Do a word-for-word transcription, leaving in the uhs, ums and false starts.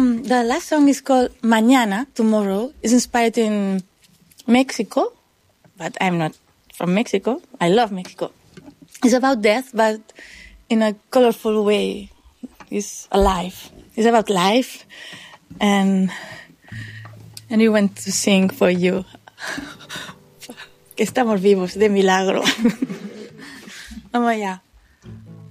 um, the last song is called Mañana, Tomorrow. It's inspired in Mexico, but I'm not from Mexico. I love Mexico. It's about death, but in a colorful way. It's alive. It's about life. And, and we want to sing for you. Que estamos vivos, de milagro. Vamos allá.